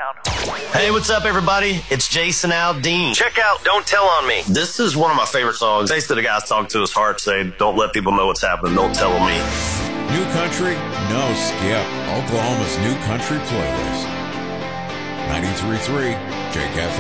town. Hey, what's up, everybody? It's Jason Aldean. Check out Don't Tell on Me. This is one of my favorite songs. Basically, the guy's talking to his heart, saying, don't let people know what's happening. Don't tell on me. New country? No skip. Oklahoma's new country playlist. 93.3 JKFM.